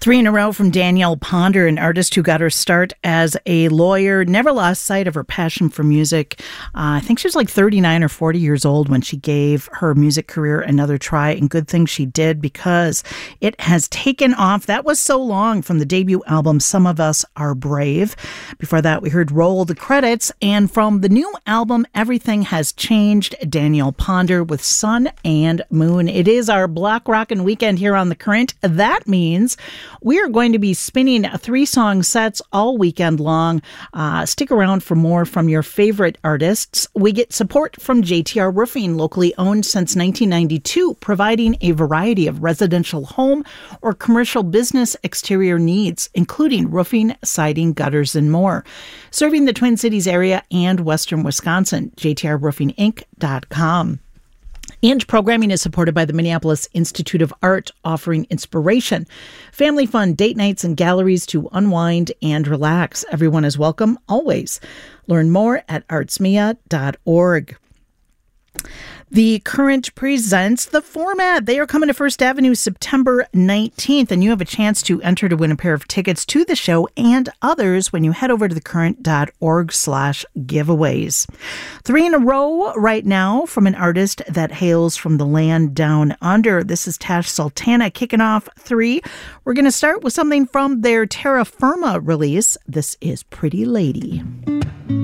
Three in a row from Danielle Ponder, an artist who got her start as a lawyer, never lost sight of her passion for music. I think she was like 39 or 40 years old when she gave her music career another try, and good thing she did because it has taken off. That was So Long from the debut album, Some of Us Are Brave. Before that, we heard Roll the Credits, and from the new album, Everything Has Changed, Danielle Ponder with Sun and Moon. It is our Block Rockin' weekend here on The Current. That means we are going to be spinning 3-song sets all weekend long. Stick around for more from your favorite artists. We get support from JTR Roofing, locally owned since 1992, providing a variety of residential home or commercial business exterior needs, including roofing, siding, gutters, and more. Serving the Twin Cities area and western Wisconsin, jtrroofinginc.com. And programming is supported by the Minneapolis Institute of Art, offering inspiration, family fun, date nights, and galleries to unwind and relax. Everyone is welcome, always. Learn more at artsmia.org. The Current presents The Format. They are coming to First Avenue September 19th, and you have a chance to enter to win a pair of tickets to the show and others when you head over to thecurrent.org/giveaways. 3 in a row right now from an artist that hails from the land down under. This is Tash Sultana kicking off 3. We're going to start with something from their Terra Firma release. This is Pretty Lady.